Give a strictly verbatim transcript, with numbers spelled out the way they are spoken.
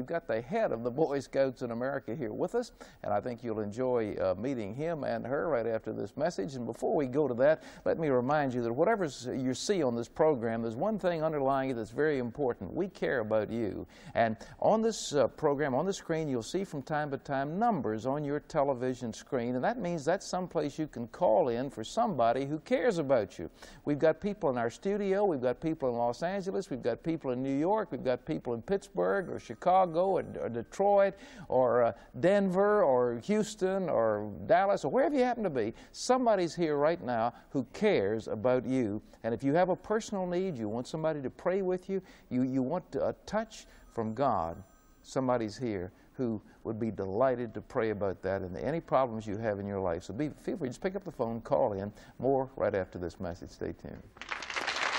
We've got the head of the Boy Scouts in America here with us, and I think you'll enjoy uh, meeting him and her right after this message. And before we go to that, let me remind you that whatever you see on this program, there's one thing underlying it that's very important. We care about you. And on this uh, program, on the screen, you'll see from time to time numbers on your television screen, and that means that's someplace you can call in for somebody who cares about you. We've got people in our studio, we've got people in Los Angeles, we've got people in New York, we've got people in Pittsburgh or Chicago, Or, or Detroit, or uh, Denver, or Houston, or Dallas, or wherever you happen to be. Somebody's here right now who cares about you. And if you have a personal need, you want somebody to pray with you, you, you want a touch from God, somebody's here who would be delighted to pray about that and any problems you have in your life. So be, feel free, just pick up the phone, call in. More right after this message. Stay tuned.